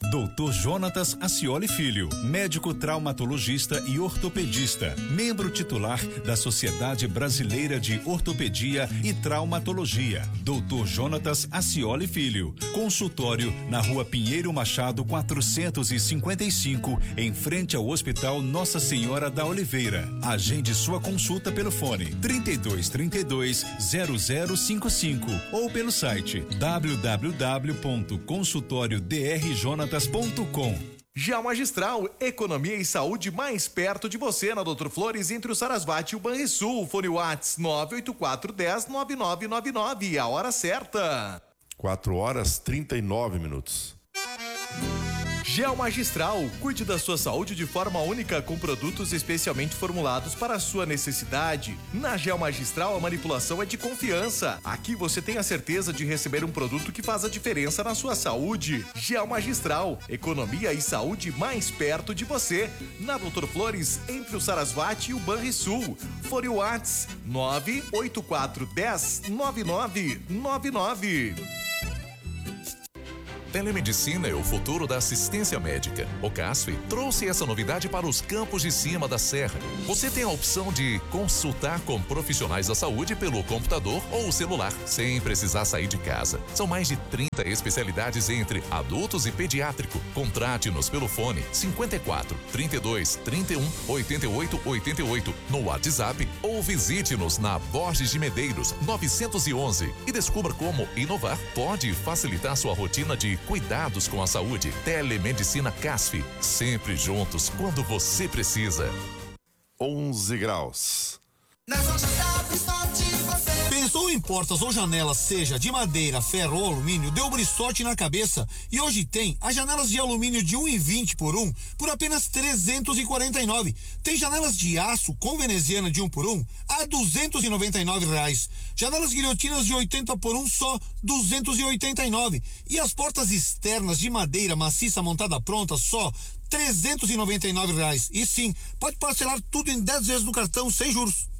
Dr. Jonatas Acioli Filho, médico traumatologista e ortopedista, membro titular da Sociedade Brasileira de Ortopedia e Traumatologia. Dr. Jonatas Acioli Filho, consultório na Rua Pinheiro Machado 455, em frente ao Hospital Nossa Senhora da Oliveira. Agende sua consulta pelo fone 3232-0055 ou pelo site www.consultoriodrjonatas.com. Já Magistral, economia e saúde mais perto de você, na Doutor Flores, entre o Sarasvati e o Banrisul. Fone Whats 984109999, a hora certa. 4h39. Gel Magistral, cuide da sua saúde de forma única com produtos especialmente formulados para a sua necessidade. Na Gel Magistral, a manipulação é de confiança. Aqui você tem a certeza de receber um produto que faz a diferença na sua saúde. Gel Magistral, economia e saúde mais perto de você. Na Doutor Flores, entre o Sarasvati e o Banrisul. Fone Whats 984109999. Telemedicina é o futuro da assistência médica. O CASF trouxe essa novidade para os campos de cima da serra. Você tem a opção de consultar com profissionais da saúde pelo computador ou celular, sem precisar sair de casa. São mais de 30 especialidades entre adultos e pediátrico. Contrate-nos pelo fone 54 32 31 88 88 no WhatsApp ou visite-nos na Borges de Medeiros 911 e descubra como inovar pode facilitar sua rotina de cuidados com a saúde. Telemedicina CASF, sempre juntos quando você precisa. 11 graus. Pensou em portas ou janelas, seja de madeira, ferro ou alumínio, deu brisote na cabeça e hoje tem as janelas de alumínio de 1,20 por 1 por apenas 349. Tem janelas de aço com veneziana de 1 por 1 a R$299. Janelas guilhotinas de 80 por 1 só R$289. E as portas externas de madeira maciça montada pronta só R$399. E sim, pode parcelar tudo em 10 vezes no cartão sem juros.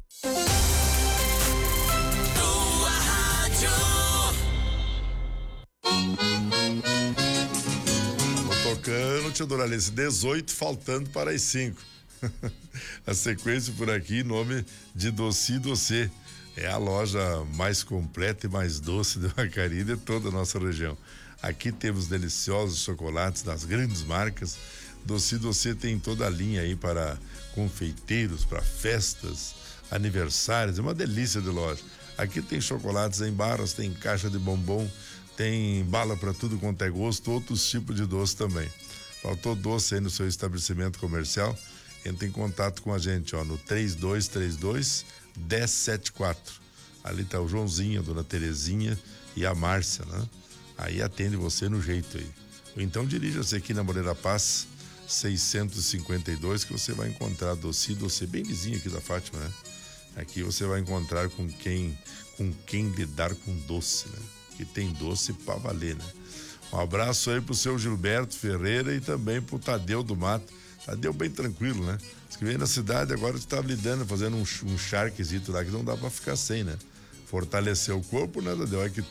Tô tocando, tia Doralice, 18 faltando para as 5. A sequência por aqui, nome de Doce Doce. É a loja mais completa e mais doce de Vacaria de toda a nossa região. Aqui temos deliciosos chocolates das grandes marcas. Doce Doce tem toda a linha aí para confeiteiros, para festas, aniversários, é uma delícia de loja. Aqui tem chocolates em barras, tem caixa de bombom, tem bala para tudo quanto é gosto, outros tipos de doce também. Faltou doce aí no seu estabelecimento comercial? Entre em contato com a gente, ó, no 3232-1074. Ali tá o Joãozinho, a dona Terezinha e a Márcia, né? Aí atende você no jeito aí. Ou então dirija-se aqui na Moreira Paz 652, que você vai encontrar Doce Doce, bem vizinho aqui da Fátima, né? Aqui você vai encontrar com quem lidar com doce, né? Que tem doce pra valer, né? Um abraço aí pro seu Gilberto Ferreira e também pro Tadeu do Mato. Tadeu bem tranquilo, né? Diz que veio na cidade, agora tu tá lidando, fazendo um charquezito lá que não dá pra ficar sem, né? Fortalecer o corpo, né, Tadeu? É que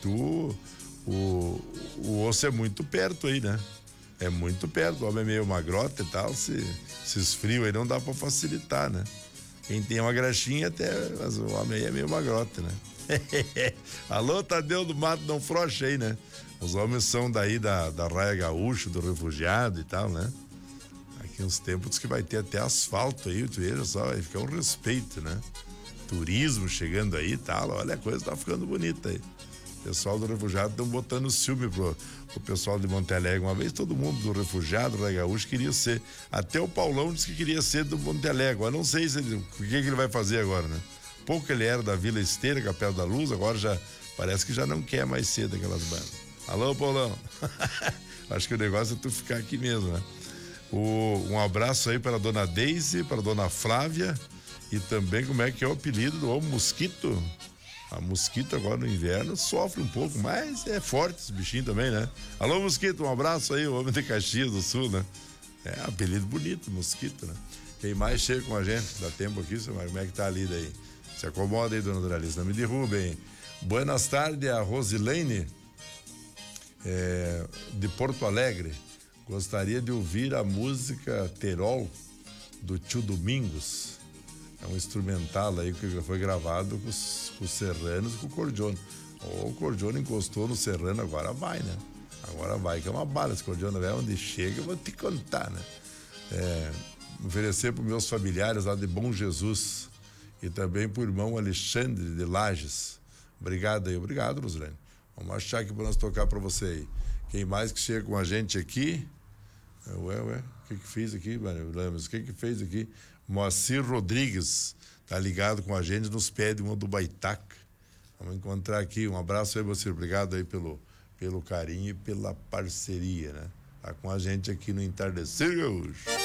o osso é muito perto aí, né? É muito perto, o homem é meio magrota e tal, se esfrio aí não dá pra facilitar, né? Quem tem uma graxinha até, mas o homem aí é meio magrota, né? Alô, Tadeu do Mato, não frouxa aí, né? Os homens são daí da Raia Gaúcho, do Refugiado e tal, né? Aqui uns tempos que vai ter até asfalto aí, tu veja só, vai ficar um respeito, né? Turismo chegando aí e tal, olha, a coisa tá ficando bonita aí. O pessoal do Refugiado estão botando ciúme pro pessoal de Monte Alegre. Uma vez todo mundo do Refugiado, da Gaúcho, queria ser. Até o Paulão disse que queria ser do Monte Alegre. Eu não sei o que ele vai fazer agora, né? Pouco ele era da Vila Esteira, Capela da Luz, agora já parece que já não quer mais ser daquelas bandas. Alô, Paulão? Acho que o negócio é tu ficar aqui mesmo, né? Um abraço aí para a dona Deise, para a dona Flávia e também como é que é o apelido do homem Mosquito. A Mosquito agora no inverno sofre um pouco, mas é forte esse bichinho também, né? Alô, Mosquito, um abraço aí, o homem de Caxias do Sul, né? É, apelido bonito, Mosquito, né? Quem mais chega com a gente? Dá tempo aqui, senhor, como é que tá ali daí? Se acomoda aí, dona Doralice, não me derrubem. Buenas tardes, a Rosilene, de Porto Alegre. Gostaria de ouvir a música Terol, do Tio Domingos. É um instrumental aí que foi gravado com os Serranos e com o Cordione. O Cordione encostou no Serrano, agora vai, né? Agora vai, que é uma bala esse Cordione, né? Onde chega eu vou te contar, né? Oferecer para os meus familiares lá de Bom Jesus e também para o irmão Alexandre de Lages. Obrigado aí, obrigado, Rosilene. Vamos achar aqui para nós tocar para você aí. Quem mais que chega com a gente aqui? O que fez aqui, Mário Lames? O que fez aqui? Moacir Rodrigues, tá ligado com a gente nos pés de uma do Baitaca. Vamos encontrar aqui. Um abraço aí, Moacir. Obrigado aí pelo carinho e pela parceria, né? Tá com a gente aqui no Entardecer Gaúcho.